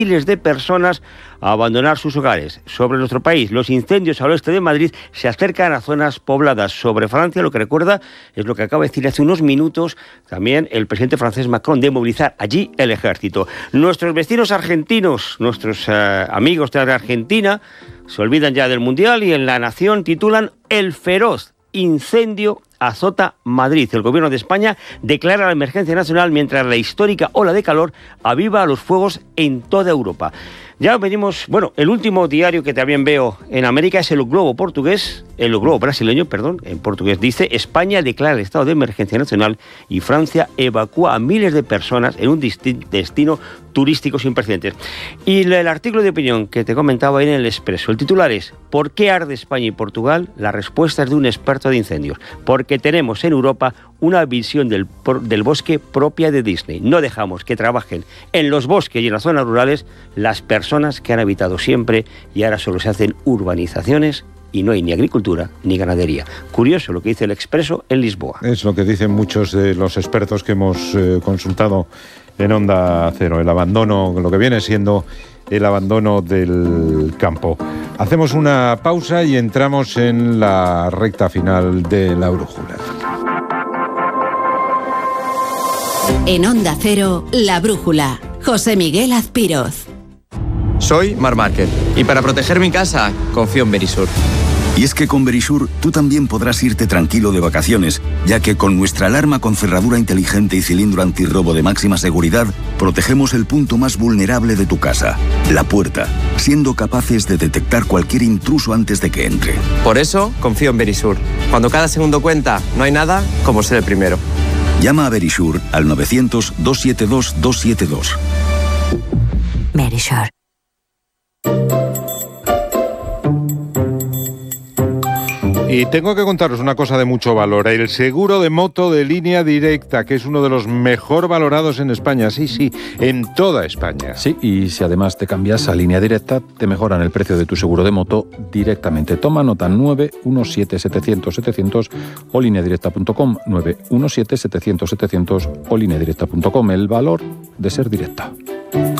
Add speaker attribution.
Speaker 1: miles de personas a abandonar sus hogares. Sobre nuestro país, los incendios al oeste de Madrid se acercan a zonas pobladas. Sobre Francia, lo que recuerda es lo que acaba de decir hace unos minutos también el presidente francés Macron, de movilizar allí el ejército. Nuestros vecinos argentinos, nuestros amigos de la Argentina, se olvidan ya del Mundial y en La Nación titulan El feroz incendio azota Madrid. El gobierno de España declara la emergencia nacional mientras la histórica ola de calor aviva los fuegos en toda Europa. Ya venimos, el último diario que también veo en América es el Globo brasileño, en portugués, dice: España declara el estado de emergencia nacional y Francia evacúa a miles de personas en un destino turístico sin precedentes. Y el artículo de opinión que te comentaba en El Expreso, el titular es: ¿por qué arde España y Portugal? La respuesta es de un experto de incendios. Porque tenemos en Europa una visión del bosque propia de Disney. No dejamos que trabajen en los bosques y en las zonas rurales las personas que han habitado siempre, y ahora solo se hacen urbanizaciones y no hay ni agricultura ni ganadería. Curioso lo que dice El Expreso en Lisboa.
Speaker 2: Es lo que dicen muchos de los expertos que hemos consultado en Onda Cero, el abandono, lo que viene siendo el abandono del campo. Hacemos una pausa y entramos en la recta final de La Brújula.
Speaker 3: En Onda Cero, La Brújula. José Miguel Azpiroz.
Speaker 4: Soy Marc Márquez y para proteger mi casa confío en Verisur.
Speaker 5: Y es que con Verisur tú también podrás irte tranquilo de vacaciones, ya que con nuestra alarma con cerradura inteligente y cilindro antirrobo de máxima seguridad, protegemos el punto más vulnerable de tu casa, la puerta, siendo capaces de detectar cualquier intruso antes de que entre.
Speaker 4: Por eso confío en Verisur. Cuando cada segundo cuenta, no hay nada como ser el primero.
Speaker 5: Llama a Verisur al 900-272-272.
Speaker 3: Verisur.
Speaker 2: Y tengo que contaros una cosa de mucho valor: el seguro de moto de Línea Directa, que es uno de los mejor valorados en España. Sí, en toda España.
Speaker 6: Sí, y si además te cambias a Línea Directa, te mejoran el precio de tu seguro de moto directamente. Toma nota: 917-700-700 o lineadirecta.com, 917-700-700 o lineadirecta.com. El valor de ser directa.